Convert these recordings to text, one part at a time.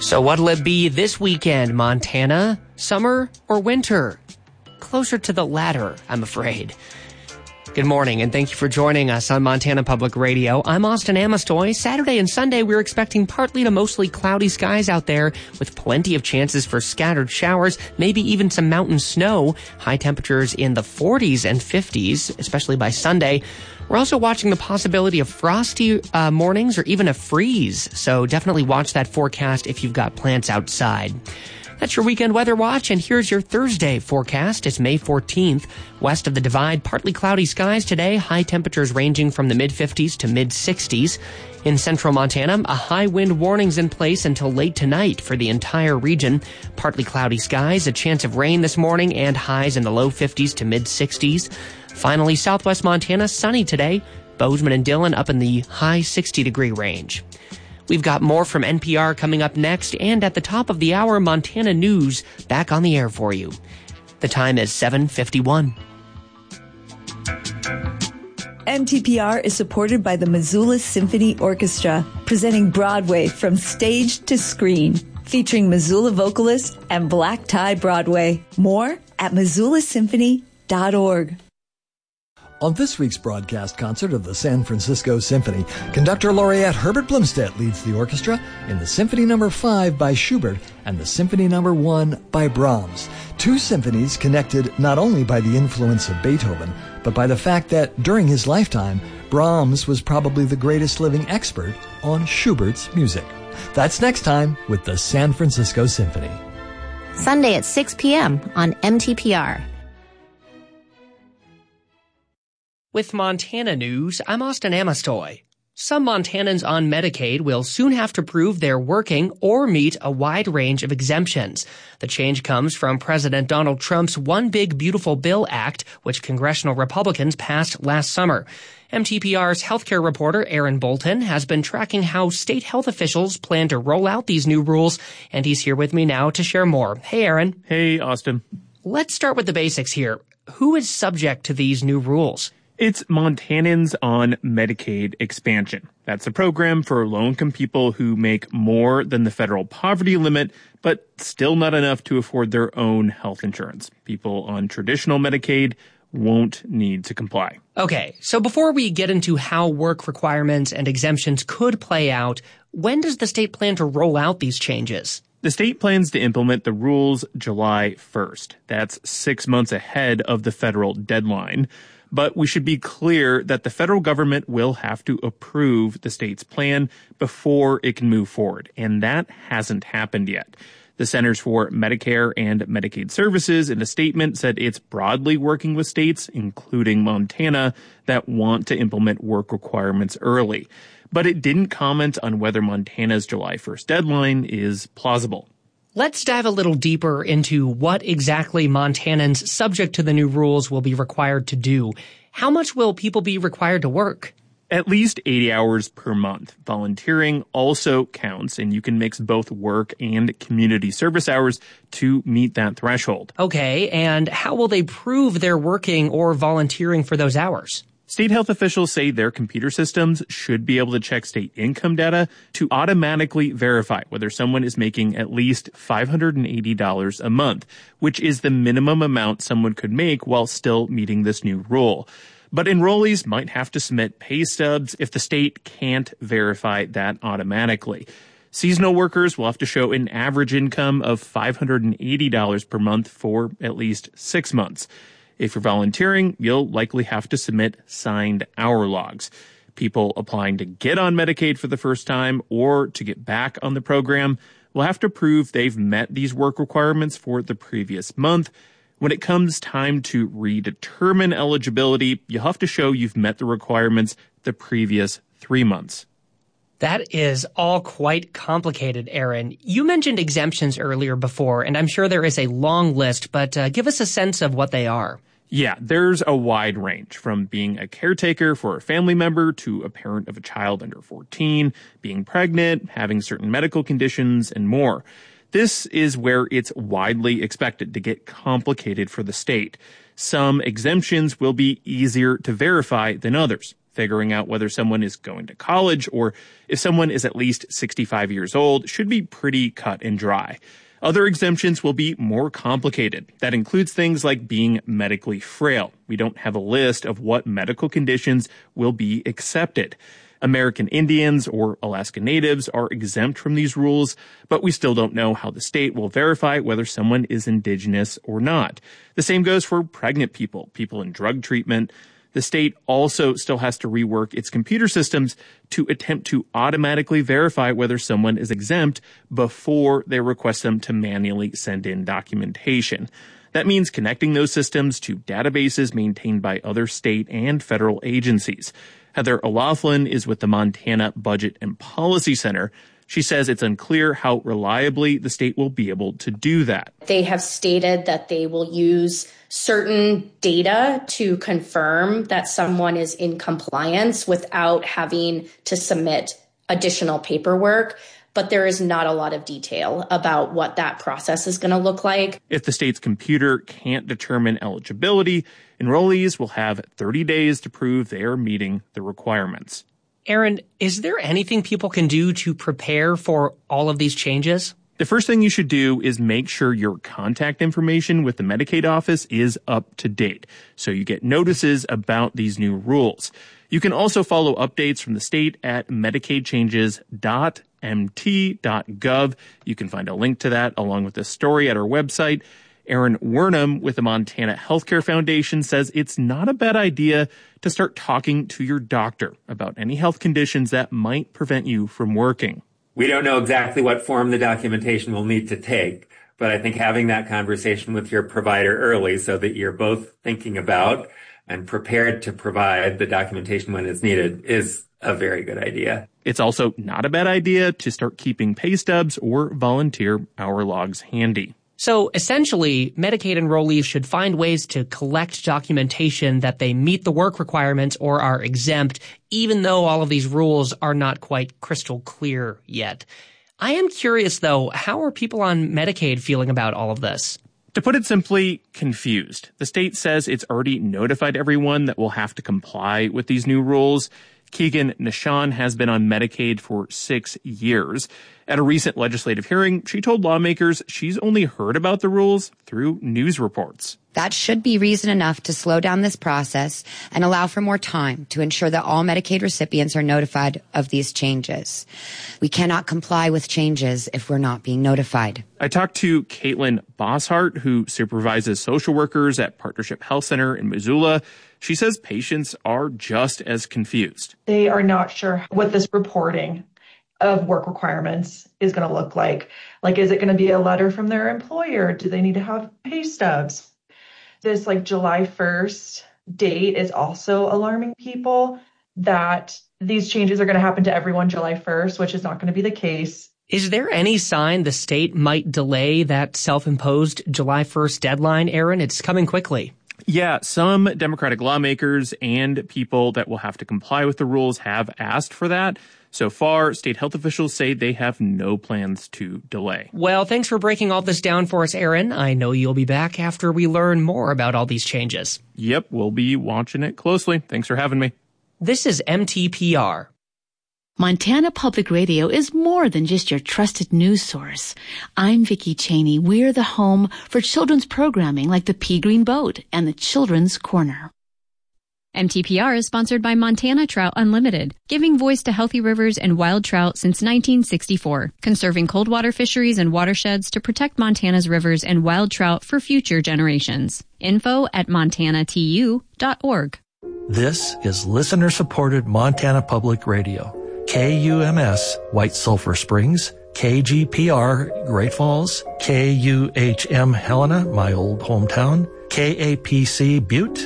So what'll it be this weekend, Montana? Summer or winter? Closer to the latter, I'm afraid. Good morning, and thank you for joining us on Montana Public Radio. I'm Austin Amestoy. Saturday and Sunday, we're expecting partly to mostly cloudy skies out there, with plenty of chances for scattered showers, maybe even some mountain snow. High temperatures in the 40s and 50s, especially by Sunday. We're also watching the possibility of frosty mornings or even a freeze, so definitely watch that forecast if you've got plants outside. That's your weekend weather watch, and here's your Thursday forecast. It's May 14th. West of the Divide, partly cloudy skies today, high temperatures ranging from the mid-50s to mid-60s. In central Montana, a high wind warning's in place until late tonight for the entire region. Partly cloudy skies, a chance of rain this morning, and highs in the low 50s to mid-60s. Finally, southwest Montana, sunny today. Bozeman and Dillon up in the high 60-degree range. We've got more from NPR coming up next, and at the top of the hour, Montana News back on the air for you. The time is 7:51. MTPR is supported by the Missoula Symphony Orchestra, presenting Broadway from stage to screen, featuring Missoula vocalists and Black Tie Broadway. More at MissoulaSymphony.org. On this week's broadcast concert of the San Francisco Symphony, conductor laureate Herbert Blumstedt leads the orchestra in the Symphony No. 5 by Schubert and the Symphony No. 1 by Brahms. Two symphonies connected not only by the influence of Beethoven, but by the fact that during his lifetime, Brahms was probably the greatest living expert on Schubert's music. That's next time with the San Francisco Symphony. Sunday at 6 p.m. on MTPR. With Montana News, I'm Austin Amestoy. Some Montanans on Medicaid will soon have to prove they're working or meet a wide range of exemptions. The change comes from President Donald Trump's One Big Beautiful Bill Act, which congressional Republicans passed last summer. MTPR's healthcare reporter Aaron Bolton has been tracking how state health officials plan to roll out these new rules, and he's here with me now to share more. Hey, Aaron. Hey, Austin. Let's start with the basics here. Who is subject to these new rules? It's Montanans on Medicaid expansion. That's a program for low-income people who make more than the federal poverty limit, but still not enough to afford their own health insurance. People on traditional Medicaid won't need to comply. Okay, so before we get into how work requirements and exemptions could play out, when does the state plan to roll out these changes? The state plans to implement the rules July 1st. That's 6 months ahead of the federal deadline. But we should be clear that the federal government will have to approve the state's plan before it can move forward, and that hasn't happened yet. The Centers for Medicare and Medicaid Services in a statement said it's broadly working with states, including Montana, that want to implement work requirements early. But it didn't comment on whether Montana's July 1st deadline is plausible. Let's dive a little deeper into what exactly Montanans subject to the new rules will be required to do. How much will people be required to work? At least 80 hours per month. Volunteering also counts, and you can mix both work and community service hours to meet that threshold. Okay, and how will they prove they're working or volunteering for those hours? State health officials say their computer systems should be able to check state income data to automatically verify whether someone is making at least $580 a month, which is the minimum amount someone could make while still meeting this new rule. But enrollees might have to submit pay stubs if the state can't verify that automatically. Seasonal workers will have to show an average income of $580 per month for at least 6 months. If you're volunteering, you'll likely have to submit signed hour logs. People applying to get on Medicaid for the first time or to get back on the program will have to prove they've met these work requirements for the previous month. When it comes time to redetermine eligibility, you'll have to show you've met the requirements the previous 3 months. That is all quite complicated, Aaron. You mentioned exemptions earlier before, and I'm sure there is a long list, but give us a sense of what they are. Yeah, there's a wide range, from being a caretaker for a family member to a parent of a child under 14, being pregnant, having certain medical conditions, and more. This is where it's widely expected to get complicated for the state. Some exemptions will be easier to verify than others. Figuring out whether someone is going to college or if someone is at least 65 years old should be pretty cut and dry. Other exemptions will be more complicated. That includes things like being medically frail. We don't have a list of what medical conditions will be accepted. American Indians or Alaska Natives are exempt from these rules, but we still don't know how the state will verify whether someone is indigenous or not. The same goes for pregnant people, people in drug treatment. The state also still has to rework its computer systems to attempt to automatically verify whether someone is exempt before they request them to manually send in documentation. That means connecting those systems to databases maintained by other state and federal agencies. Heather O'Laughlin is with the Montana Budget and Policy Center. She says it's unclear how reliably the state will be able to do that. They have stated that they will use certain data to confirm that someone is in compliance without having to submit additional paperwork. But there is not a lot of detail about what that process is going to look like. If the state's computer can't determine eligibility, enrollees will have 30 days to prove they are meeting the requirements. Aaron, is there anything people can do to prepare for all of these changes? The first thing you should do is make sure your contact information with the Medicaid office is up to date, so you get notices about these new rules. You can also follow updates from the state at medicaidchanges.mt.gov. You can find a link to that along with the story at our website. Aaron Wernham with the Montana Healthcare Foundation says it's not a bad idea to start talking to your doctor about any health conditions that might prevent you from working. We don't know exactly what form the documentation will need to take, but I think having that conversation with your provider early so that you're both thinking about and prepared to provide the documentation when it's needed is a very good idea. It's also not a bad idea to start keeping pay stubs or volunteer hour logs handy. So essentially, Medicaid enrollees should find ways to collect documentation that they meet the work requirements or are exempt, even though all of these rules are not quite crystal clear yet. I am curious, though, how are people on Medicaid feeling about all of this? To put it simply, confused. The state says it's already notified everyone that will have to comply with these new rules. Keegan Nishan has been on Medicaid for 6 years. At a recent legislative hearing, she told lawmakers she's only heard about the rules through news reports. That should be reason enough to slow down this process and allow for more time to ensure that all Medicaid recipients are notified of these changes. We cannot comply with changes if we're not being notified. I talked to Caitlin Bosshart, who supervises social workers at Partnership Health Center in Missoula. She says patients are just as confused. They are not sure what this reporting of work requirements is going to look like. Like, is it going to be a letter from their employer? Do they need to have pay stubs? This July 1st date is also alarming people that these changes are going to happen to everyone July 1st, which is not going to be the case. Is there any sign the state might delay that self-imposed July 1st deadline, Aaron? It's coming quickly. Yeah, some Democratic lawmakers and people that will have to comply with the rules have asked for that. So far, state health officials say they have no plans to delay. Well, thanks for breaking all this down for us, Aaron. I know you'll be back after we learn more about all these changes. Yep, we'll be watching it closely. Thanks for having me. This is MTPR. Montana Public Radio is more than just your trusted news source. I'm Vicki Cheney. We're the home for children's programming like the Pea Green Boat and the Children's Corner. MTPR is sponsored by Montana Trout Unlimited, giving voice to healthy rivers and wild trout since 1964, conserving cold water fisheries and watersheds to protect Montana's rivers and wild trout for future generations. Info at montanatu.org. This is listener-supported Montana Public Radio. KUMS, White Sulphur Springs, KGPR, Great Falls, KUHM, Helena, my old hometown, KAPC, Butte,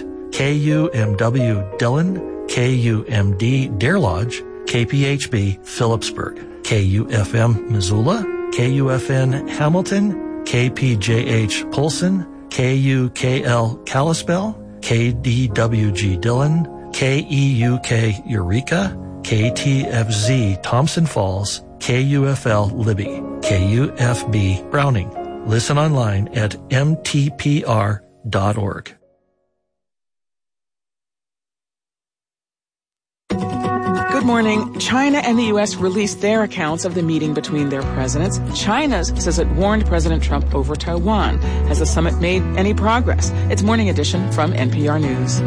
KUMW, Dillon, KUMD, Deer Lodge, KPHB, Phillipsburg, KUFM, Missoula, KUFN, Hamilton, KPJH, Polson, KUKL, Kalispell, KDWG, Dillon, KEUK, Eureka, KTFZ, Thompson Falls, KUFL, Libby, KUFB, Browning. Listen online at mtpr.org. Good morning. China and the U.S. released their accounts of the meeting between their presidents. China's says it warned President Trump over Taiwan. Has the summit made any progress? It's Morning Edition from NPR News.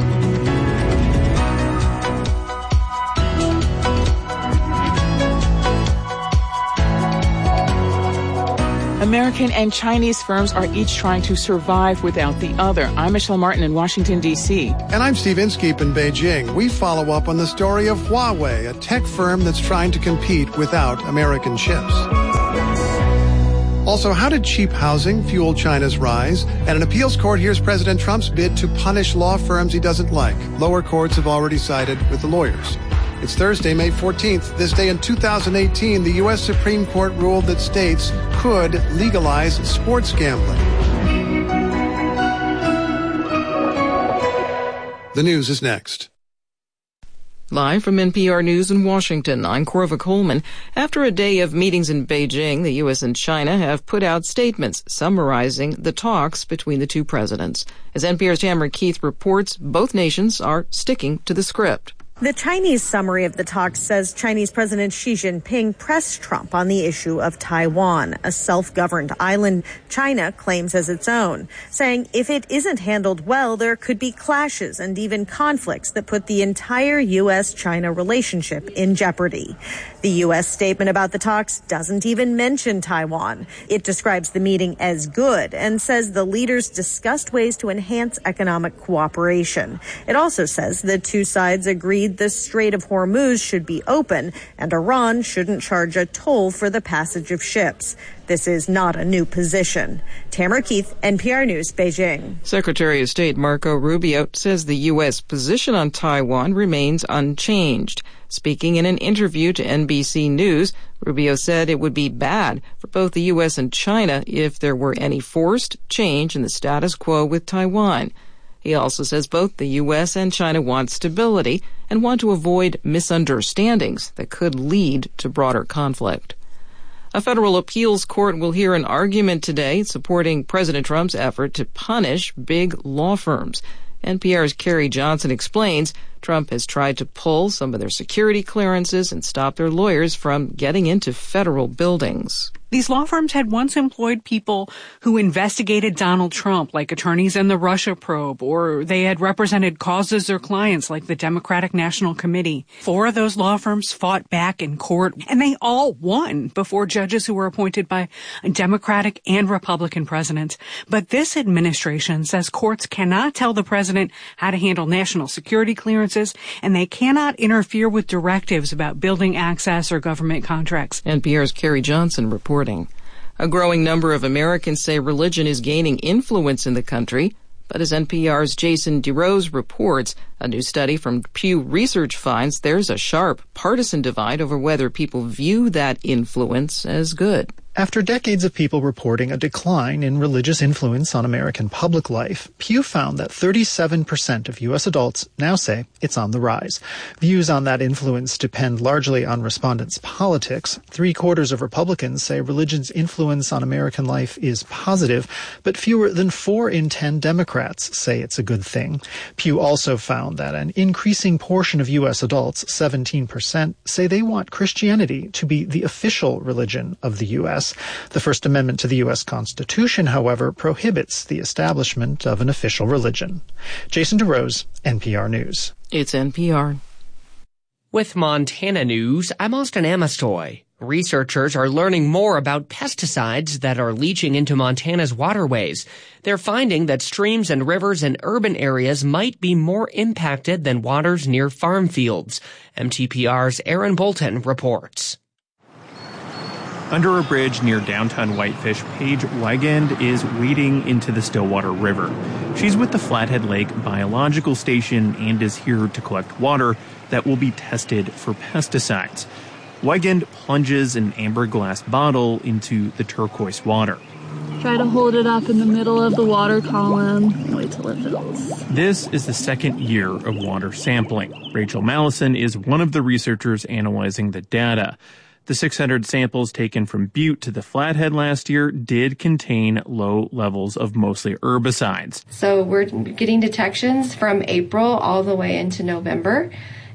American and Chinese firms are each trying to survive without the other. I'm Michelle Martin in Washington, D.C. And I'm Steve Inskeep in Beijing. We follow up on the story of Huawei, a tech firm that's trying to compete without American chips. Also, how did cheap housing fuel China's rise? And an appeals court hears President Trump's bid to punish law firms he doesn't like. Lower courts have already sided with the lawyers. It's Thursday, May 14th. This day in 2018, the U.S. Supreme Court ruled that states could legalize sports gambling. The news is next. Live from NPR News in Washington, I'm Corva Coleman. After a day of meetings in Beijing, the U.S. and China have put out statements summarizing the talks between the two presidents. As NPR's Tamara Keith reports, both nations are sticking to the script. The Chinese summary of the talks says Chinese President Xi Jinping pressed Trump on the issue of Taiwan, a self-governed island China claims as its own, saying if it isn't handled well, there could be clashes and even conflicts that put the entire U.S.-China relationship in jeopardy. The U.S. statement about the talks doesn't even mention Taiwan. It describes the meeting as good and says the leaders discussed ways to enhance economic cooperation. It also says the two sides agreed the Strait of Hormuz should be open and Iran shouldn't charge a toll for the passage of ships. This is not a new position. Tamara Keith, NPR News, Beijing. Secretary of State Marco Rubio says the U.S. position on Taiwan remains unchanged. Speaking in an interview to NBC News, Rubio said it would be bad for both the U.S. and China if there were any forced change in the status quo with Taiwan. He also says both the U.S. and China want stability and want to avoid misunderstandings that could lead to broader conflict. A federal appeals court will hear an argument today supporting President Trump's effort to punish big law firms. NPR's Carrie Johnson explains Trump has tried to pull some of their security clearances and stop their lawyers from getting into federal buildings. These law firms had once employed people who investigated Donald Trump, like attorneys in the Russia probe, or they had represented causes or clients like the Democratic National Committee. 4 of those law firms fought back in court, and they all won before judges who were appointed by Democratic and Republican presidents. But this administration says courts cannot tell the president how to handle national security clearances, and they cannot interfere with directives about building access or government contracts. NPR's Carrie Johnson reports. A growing number of Americans say religion is gaining influence in the country, but as NPR's Jason DeRose reports, a new study from Pew Research finds there's a sharp partisan divide over whether people view that influence as good. After decades of people reporting a decline in religious influence on American public life, Pew found that 37% of U.S. adults now say it's on the rise. Views on that influence depend largely on respondents' politics. 3/4 of Republicans say religion's influence on American life is positive, but fewer than 4 in 10 Democrats say it's a good thing. Pew also found that an increasing portion of U.S. adults, 17%, say they want Christianity to be the official religion of the U.S. The First Amendment to the U.S. Constitution, however, prohibits the establishment of an official religion. Jason DeRose, NPR News. It's NPR. With Montana News, I'm Austin Amastoy. Researchers are learning more about pesticides that are leaching into Montana's waterways. They're finding that streams and rivers in urban areas might be more impacted than waters near farm fields. MTPR's Aaron Bolton reports. Under a bridge near downtown Whitefish, Paige Weigand is wading into the Stillwater River. She's with the Flathead Lake Biological Station and is here to collect water that will be tested for pesticides. Weigand plunges an amber glass bottle into the turquoise water. Try to hold it up in the middle of the water column and wait till it fills. This is the second year of water sampling. Rachel Mallison is one of the researchers analyzing the data. The 600 samples taken from Butte to the Flathead last year did contain low levels of mostly herbicides. So we're getting detections from April all the way into November.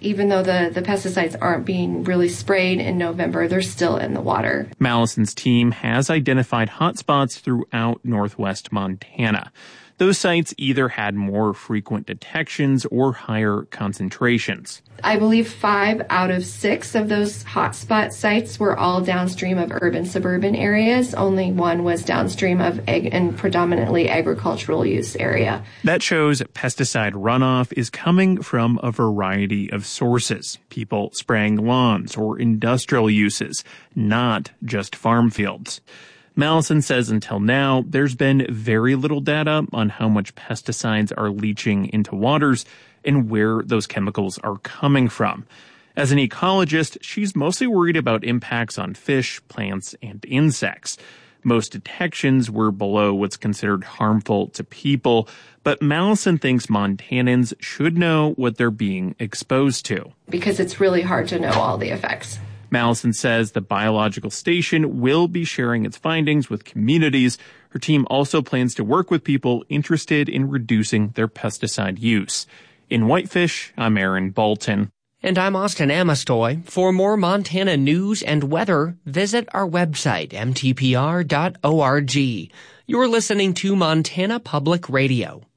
even though the pesticides aren't being really sprayed in November, they're still in the water. Mallison's team has identified hotspots throughout northwest Montana. Those sites either had more frequent detections or higher concentrations. I believe 5 out of 6 of those hotspot sites were all downstream of urban suburban areas. Only one was downstream of and predominantly agricultural use area. That shows pesticide runoff is coming from a variety of sources. People spraying lawns or industrial uses, not just farm fields. Mallison says until now, there's been very little data on how much pesticides are leaching into waters and where those chemicals are coming from. As an ecologist, she's mostly worried about impacts on fish, plants, and insects. Most detections were below what's considered harmful to people, but Mallison thinks Montanans should know what they're being exposed to. Because it's really hard to know all the effects. Mallison says the biological station will be sharing its findings with communities. Her team also plans to work with people interested in reducing their pesticide use. In Whitefish, I'm Aaron Bolton. And I'm Austin Amastoy. For more Montana news and weather, visit our website, mtpr.org. You're listening to Montana Public Radio.